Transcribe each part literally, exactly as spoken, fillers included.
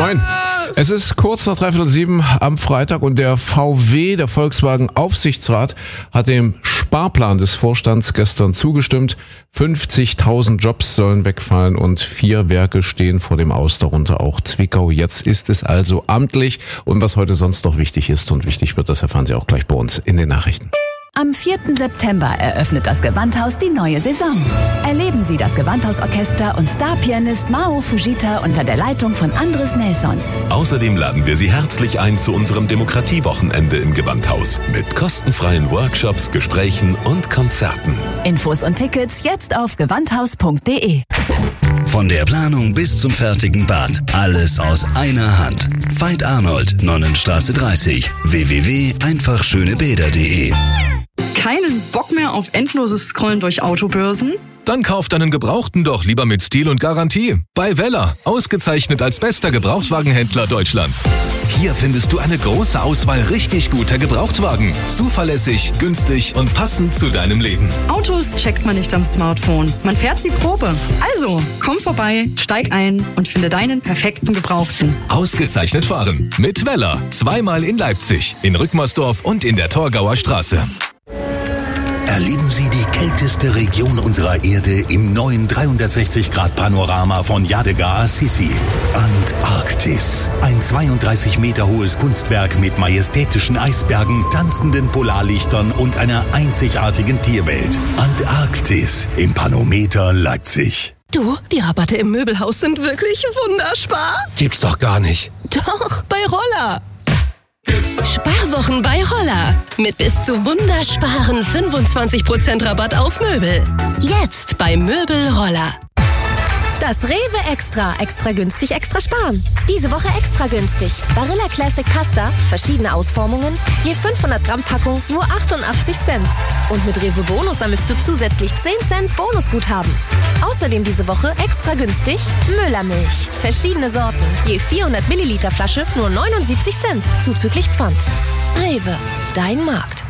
Moin. Es ist kurz nach dreiviertel sieben am Freitag und der V W, der Volkswagen Aufsichtsrat, hat dem Sparplan des Vorstands gestern zugestimmt. fünfzigtausend Jobs sollen wegfallen und vier Werke stehen vor dem Aus, darunter auch Zwickau. Jetzt ist es also amtlich und was heute sonst noch wichtig ist und wichtig wird, das erfahren Sie auch gleich bei uns in den Nachrichten. Am vierten September eröffnet das Gewandhaus die neue Saison. Erleben Sie das Gewandhausorchester und Starpianist Mao Fujita unter der Leitung von Andres Nelsons. Außerdem laden wir Sie herzlich ein zu unserem Demokratiewochenende im Gewandhaus mit kostenfreien Workshops, Gesprächen und Konzerten. Infos und Tickets jetzt auf gewandhaus punkt de. Von der Planung bis zum fertigen Bad. Alles aus einer Hand. Veit Arnold, Nonnenstraße dreißig. w w w punkt einfach schöne bäder punkt de. Keinen Bock mehr auf endloses Scrollen durch Autobörsen? Dann kauf deinen Gebrauchten doch lieber mit Stil und Garantie. Bei Weller, ausgezeichnet als bester Gebrauchtwagenhändler Deutschlands. Hier findest du eine große Auswahl richtig guter Gebrauchtwagen. Zuverlässig, günstig und passend zu deinem Leben. Autos checkt man nicht am Smartphone. Man fährt sie Probe. Also, komm vorbei, steig ein und finde deinen perfekten Gebrauchten. Ausgezeichnet fahren. Mit Weller. Zweimal in Leipzig, in Rückmersdorf und in der Torgauer Straße. Erleben Sie die kälteste Region unserer Erde im neuen dreihundertsechzig Grad Panorama von Yadega Assisi. Antarktis. Ein zweiunddreißig Meter hohes Kunstwerk mit majestätischen Eisbergen, tanzenden Polarlichtern und einer einzigartigen Tierwelt. Antarktis im Panometer Leipzig. Du, die Rabatte im Möbelhaus sind wirklich wunderspar. Gibt's doch gar nicht. Doch, bei Roller. Sparwochen bei Roller. Mit bis zu wundersparen fünfundzwanzig Prozent Rabatt auf Möbel. Jetzt bei Möbel Roller. Das Rewe Extra. Extra günstig, extra sparen. Diese Woche extra günstig. Barilla Classic Pasta, verschiedene Ausformungen, je fünfhundert Gramm Packung, nur achtundachtzig Cent. Und mit Rewe Bonus sammelst du zusätzlich zehn Cent Bonusguthaben. Außerdem diese Woche extra günstig Müllermilch. Verschiedene Sorten, je vierhundert Milliliter Flasche, nur neunundsiebzig Cent, zuzüglich Pfand. Rewe, dein Markt.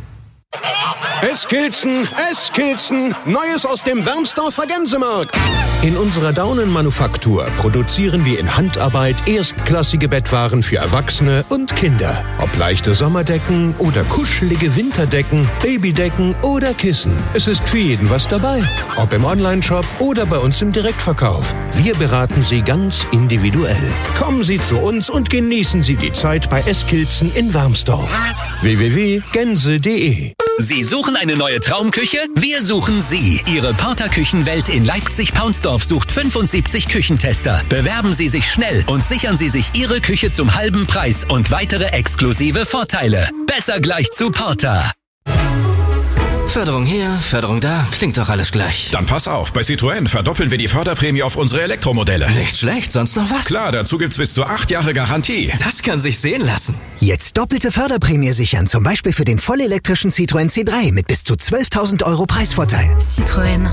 Eskilzen, Eskilzen, Neues aus dem Wermsdorfer Gänsemarkt. In unserer Daunenmanufaktur produzieren wir in Handarbeit erstklassige Bettwaren für Erwachsene und Kinder. Ob leichte Sommerdecken oder kuschelige Winterdecken, Babydecken oder Kissen. Es ist für jeden was dabei. Ob im Onlineshop oder bei uns im Direktverkauf. Wir beraten Sie ganz individuell. Kommen Sie zu uns und genießen Sie die Zeit bei Eskilzen in Wermsdorf. w w w punkt gänse punkt de. Sie suchen eine neue Traumküche? Wir suchen Sie. Ihre Porter Küchenwelt in Leipzig-Paunsdorf sucht fünfundsiebzig Küchentester. Bewerben Sie sich schnell und sichern Sie sich Ihre Küche zum halben Preis und weitere exklusive Vorteile. Besser gleich zu Porter. Förderung hier, Förderung da, klingt doch alles gleich. Dann pass auf, bei Citroën verdoppeln wir die Förderprämie auf unsere Elektromodelle. Nicht schlecht, sonst noch was? Klar, dazu gibt's bis zu acht Jahre Garantie. Das kann sich sehen lassen. Jetzt doppelte Förderprämie sichern, zum Beispiel für den vollelektrischen Citroën C drei mit bis zu zwölftausend Euro Preisvorteil. Citroën.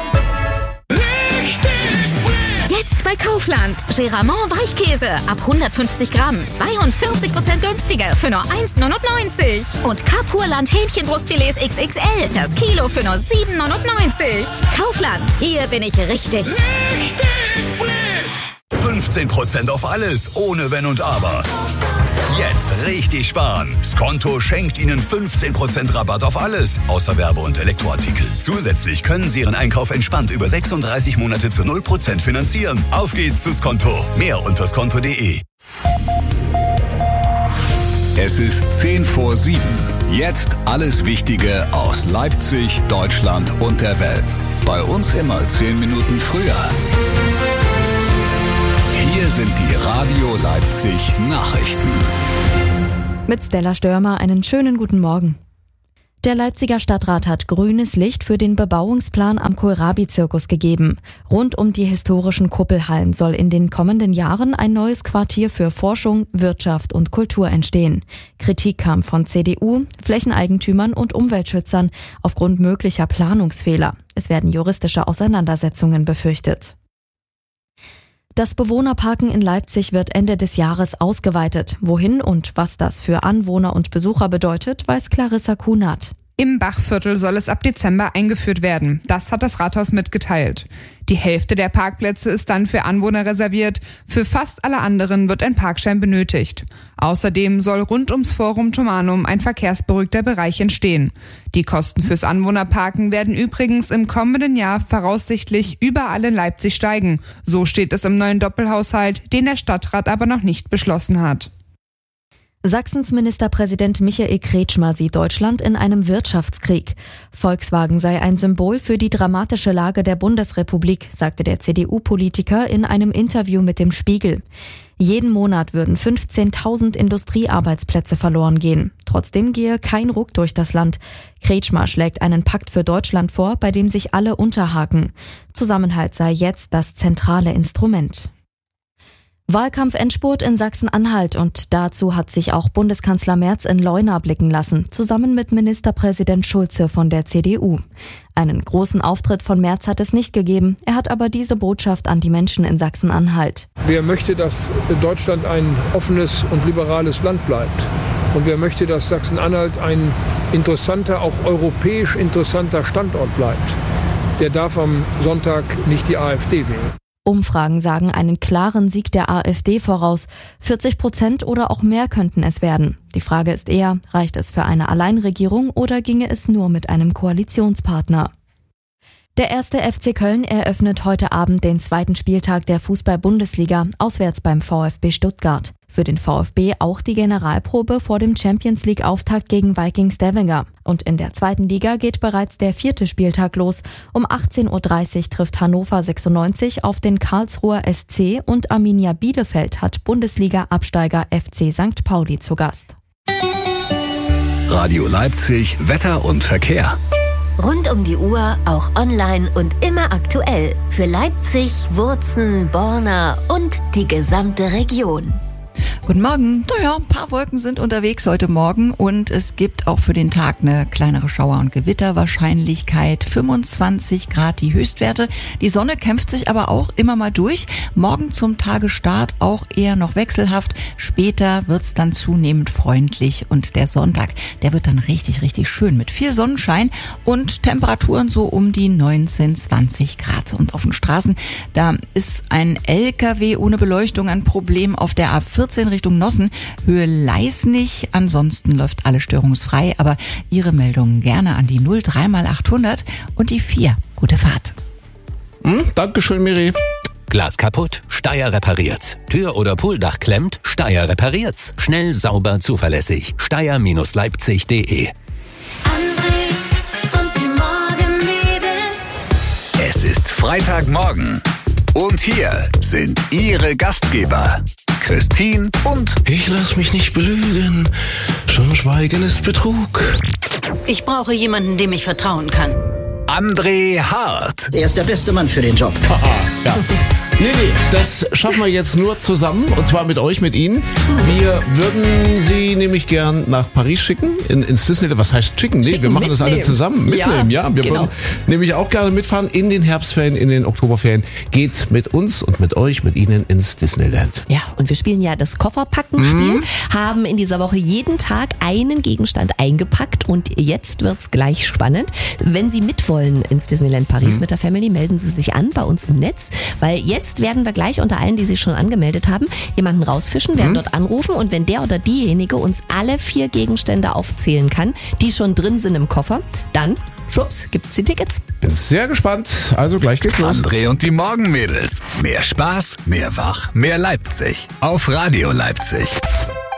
Jetzt bei Kaufland. Geramont Weichkäse ab hundertfünfzig Gramm. zweiundvierzig Prozent günstiger für nur eins neunundneunzig. Und Kapurland Hähnchenbrustfilets X X L. Das Kilo für nur sieben neunundneunzig. Kaufland. Hier bin ich richtig. Richtig frisch. fünfzehn Prozent auf alles, ohne Wenn und Aber. Jetzt richtig sparen. Skonto schenkt Ihnen fünfzehn Prozent Rabatt auf alles, außer Werbe- und Elektroartikel. Zusätzlich können Sie Ihren Einkauf entspannt über sechsunddreißig Monate zu null Prozent finanzieren. Auf geht's zu Skonto. Mehr unter skonto punkt de. Es ist zehn vor sieben. Jetzt alles Wichtige aus Leipzig, Deutschland und der Welt. Bei uns immer zehn Minuten früher. Hier sind die Radio Leipzig Nachrichten. Mit Stella Störmer einen schönen guten Morgen. Der Leipziger Stadtrat hat grünes Licht für den Bebauungsplan am Kohlrabi-Zirkus gegeben. Rund um die historischen Kuppelhallen soll in den kommenden Jahren ein neues Quartier für Forschung, Wirtschaft und Kultur entstehen. Kritik kam von C D U, Flächeneigentümern und Umweltschützern aufgrund möglicher Planungsfehler. Es werden juristische Auseinandersetzungen befürchtet. Das Bewohnerparken in Leipzig wird Ende des Jahres ausgeweitet. Wohin und was das für Anwohner und Besucher bedeutet, weiß Clarissa Kunert. Im Bachviertel soll es ab Dezember eingeführt werden. Das hat das Rathaus mitgeteilt. Die Hälfte der Parkplätze ist dann für Anwohner reserviert. Für fast alle anderen wird ein Parkschein benötigt. Außerdem soll rund ums Forum Thomanum ein verkehrsberuhigter Bereich entstehen. Die Kosten fürs Anwohnerparken werden übrigens im kommenden Jahr voraussichtlich überall in Leipzig steigen. So steht es im neuen Doppelhaushalt, den der Stadtrat aber noch nicht beschlossen hat. Sachsens Ministerpräsident Michael Kretschmer sieht Deutschland in einem Wirtschaftskrieg. Volkswagen sei ein Symbol für die dramatische Lage der Bundesrepublik, sagte der C D U-Politiker in einem Interview mit dem Spiegel. Jeden Monat würden fünfzehntausend Industriearbeitsplätze verloren gehen. Trotzdem gehe kein Ruck durch das Land. Kretschmer schlägt einen Pakt für Deutschland vor, bei dem sich alle unterhaken. Zusammenhalt sei jetzt das zentrale Instrument. Wahlkampf-Endspurt in Sachsen-Anhalt und dazu hat sich auch Bundeskanzler Merz in Leuna blicken lassen, zusammen mit Ministerpräsident Schulze von der C D U. Einen großen Auftritt von Merz hat es nicht gegeben, er hat aber diese Botschaft an die Menschen in Sachsen-Anhalt. Wer möchte, dass Deutschland ein offenes und liberales Land bleibt? Und wer möchte, dass Sachsen-Anhalt ein interessanter, auch europäisch interessanter Standort bleibt? Der darf am Sonntag nicht die AfD wählen. Umfragen sagen einen klaren Sieg der AfD voraus. vierzig Prozent oder auch mehr könnten es werden. Die Frage ist eher, reicht es für eine Alleinregierung oder ginge es nur mit einem Koalitionspartner? Der erste F C Köln eröffnet heute Abend den zweiten Spieltag der Fußball-Bundesliga, auswärts beim VfB Stuttgart. Für den VfB auch die Generalprobe vor dem Champions-League-Auftakt gegen Vikings Stavanger. Und in der zweiten Liga geht bereits der vierte Spieltag los. Um achtzehn Uhr dreißig trifft Hannover sechsundneunzig auf den Karlsruher S C und Arminia Bielefeld hat Bundesliga-Absteiger F C Sankt Pauli zu Gast. Radio Leipzig, Wetter und Verkehr. Rund um die Uhr, auch online und immer aktuell. Für Leipzig, Wurzen, Borna und die gesamte Region. Guten Morgen. Naja, ein paar Wolken sind unterwegs heute Morgen und es gibt auch für den Tag eine kleinere Schauer- und Gewitterwahrscheinlichkeit. fünfundzwanzig Grad die Höchstwerte. Die Sonne kämpft sich aber auch immer mal durch. Morgen zum Tagesstart auch eher noch wechselhaft. Später wird's dann zunehmend freundlich und der Sonntag, der wird dann richtig, richtig schön mit viel Sonnenschein und Temperaturen so um die neunzehn, zwanzig Grad. Und auf den Straßen, da ist ein L K W ohne Beleuchtung ein Problem auf der A vierzehn Richtung Nossen, Höhe Leisnig. Ansonsten läuft alles störungsfrei, aber Ihre Meldungen gerne an die null drei mal achthundert und die vier. Gute Fahrt. Hm, Dankeschön, Miri. Glas kaputt? Steyr repariert's. Tür oder Pooldach klemmt? Steyr repariert's. Schnell, sauber, zuverlässig. Steyr Leipzig punkt de. Es ist Freitagmorgen. Und hier sind Ihre Gastgeber, Christine und... Ich lass mich nicht belügen, schon Schweigen ist Betrug. Ich brauche jemanden, dem ich vertrauen kann. André Hart. Er ist der beste Mann für den Job. Haha, ja. Nee, nee, das schaffen wir jetzt nur zusammen und zwar mit euch, mit Ihnen. Wir würden Sie nämlich gern nach Paris schicken, in, ins Disneyland. Was heißt schicken? Nee, schicken, wir machen mitnehmen. das alle zusammen. Mitnehmen, ja. ja. Wir genau. würden nämlich auch gerne mitfahren in den Herbstferien, in den Oktoberferien. Geht's mit uns und mit euch, mit Ihnen ins Disneyland. Ja, und wir spielen ja das Kofferpacken-Spiel, Mhm. haben in dieser Woche jeden Tag einen Gegenstand eingepackt und jetzt wird's gleich spannend. Wenn Sie mitwollen ins Disneyland Paris Mhm. mit der Family, melden Sie sich an bei uns im Netz, weil jetzt werden wir gleich unter allen, die sich schon angemeldet haben, jemanden rausfischen, werden Mhm. dort anrufen und wenn der oder diejenige uns alle vier Gegenstände aufzählen kann, die schon drin sind im Koffer, dann, schwupps, gibt's die Tickets. Bin sehr gespannt. Also gleich geht's los. André und die Morgenmädels. Mehr Spaß, mehr Wach, mehr Leipzig. Auf Radio Leipzig.